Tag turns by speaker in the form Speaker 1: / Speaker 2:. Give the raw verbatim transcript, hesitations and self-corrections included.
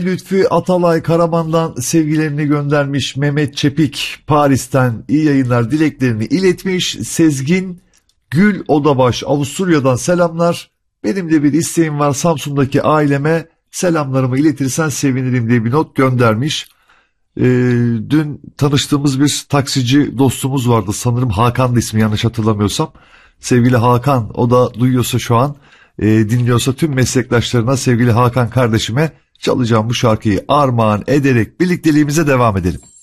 Speaker 1: Lütfi Atalay Karaman'dan sevgilerini göndermiş. Mehmet Çepik Paris'ten iyi yayınlar dileklerini iletmiş. Sezgin Gül Odabaş Avusturya'dan selamlar. Benim de bir isteğim var, Samsun'daki aileme selamlarımı iletirsen sevinirim diye bir not göndermiş. Ee, dün tanıştığımız bir taksici dostumuz vardı, sanırım Hakan da ismi, yanlış hatırlamıyorsam. Sevgili Hakan, o da duyuyorsa şu an, e, dinliyorsa tüm meslektaşlarına, sevgili Hakan kardeşime çalacağım bu şarkıyı armağan ederek birlikteliğimize devam edelim.